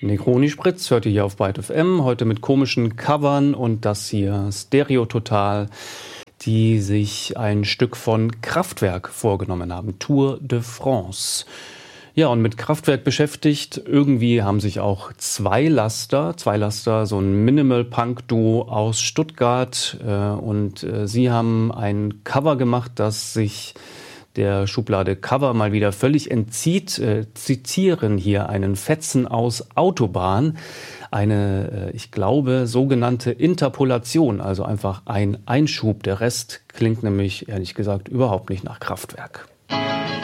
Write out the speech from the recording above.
Negroni Spritz hört ihr hier auf Byte FM, heute mit komischen Covern und das hier Stereo Total, die sich ein Stück von Kraftwerk vorgenommen haben, Tour de France. Ja, und mit Kraftwerk beschäftigt, irgendwie haben sich auch zwei Laster, so ein Minimal-Punk-Duo aus Stuttgart und sie haben ein Cover gemacht, das sich der Schublade Cover mal wieder völlig entzieht, zitieren hier einen Fetzen aus Autobahn, eine, ich glaube, sogenannte Interpolation, also einfach ein Einschub. Der Rest klingt nämlich, ehrlich gesagt, überhaupt nicht nach Kraftwerk.